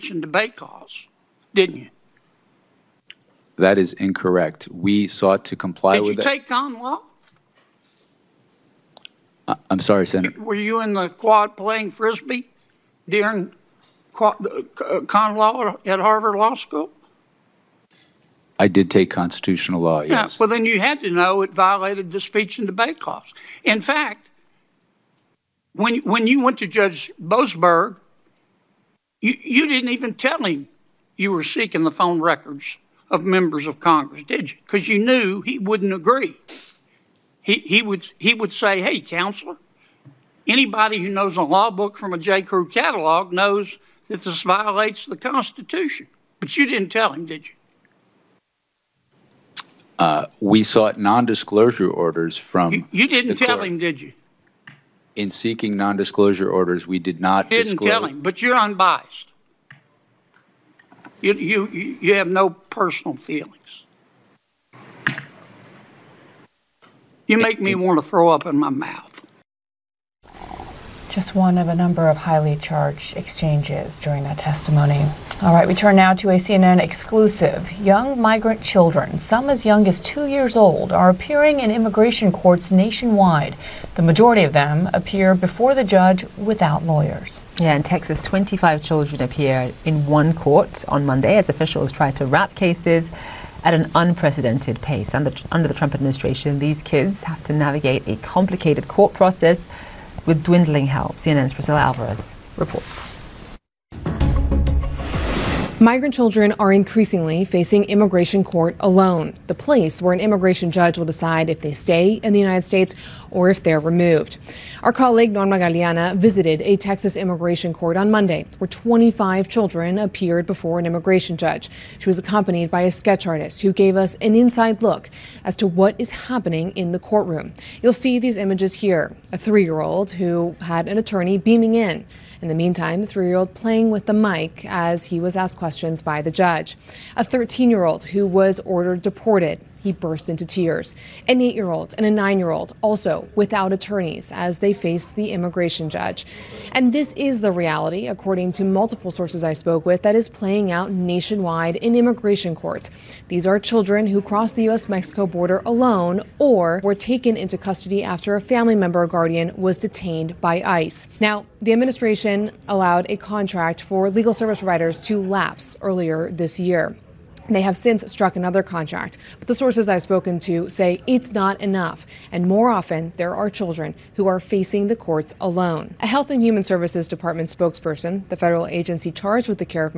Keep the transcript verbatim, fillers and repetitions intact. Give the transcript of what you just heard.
speech and debate clause, didn't you? That is incorrect. We sought to comply Did with you it. take common law? Uh, I'm sorry, Senator. Were you in the quad playing Frisbee during quad, uh, common law at Harvard Law School? I did take constitutional law, yes. Yeah, well, then you had to know it violated the speech and debate clause. In fact, when, when you went to Judge Boasberg, you, you didn't even tell him you were seeking the phone records of members of Congress, did you? Because you knew he wouldn't agree. He, he, would, he would say, hey, counselor, anybody who knows a law book from a J. Crew catalog knows that this violates the Constitution. But you didn't tell him, did you? Uh, we sought non-disclosure orders from You, you didn't the tell court. him, did you? In seeking non-disclosure orders, we did not You didn't disclose. tell him, but you're unbiased. You, you, you you have no personal feelings. You make me want to throw up in my mouth. Just one of a number of highly charged exchanges during that testimony. All right, we turn now to a C N N exclusive. Young migrant children, some as young as two years old, are appearing in immigration courts nationwide. The majority of them appear before the judge without lawyers. Yeah, in Texas, twenty-five children appeared in one court on Monday as officials tried to wrap cases at an unprecedented pace. Under, under the Trump administration, these kids have to navigate a complicated court process with dwindling help. C N N's Priscilla Alvarez reports. Migrant children are increasingly facing immigration court alone, the place where an immigration judge will decide if they stay in the United States or if they're removed. Our colleague Norma Galeana visited a Texas immigration court on Monday where twenty-five children appeared before an immigration judge. She was accompanied by a sketch artist who gave us an inside look as to what is happening in the courtroom. You'll see these images here, a three-year-old who had an attorney beaming in. In the meantime, the three-year-old playing with the mic as he was asked questions by the judge. A thirteen-year-old who was ordered deported. He burst into tears. An eight-year-old and a nine-year-old also without attorneys as they face the immigration judge. And this is the reality, according to multiple sources I spoke with, that is playing out nationwide in immigration courts. These are children who crossed the U S Mexico border alone or were taken into custody after a family member or guardian was detained by ICE. Now, the administration allowed a contract for legal service providers to lapse earlier this year. They have since struck another contract, but the sources I've spoken to say it's not enough, and more often there are children who are facing the courts alone. A Health and Human Services Department spokesperson, the federal agency charged with the care of